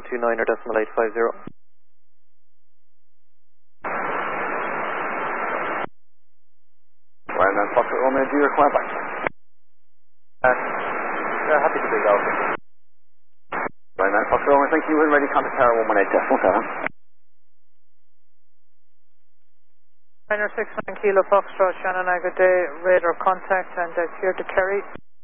129 or decimal 850. Right, then Foxtrot Romeo, do you require back? Yeah, happy to do that. Right, then Foxtrot Romeo, thank you. When ready, contact Tower 118.7. 969 Kilo Foxtrot, Shannon, good day, radar contact and clear to Kerry.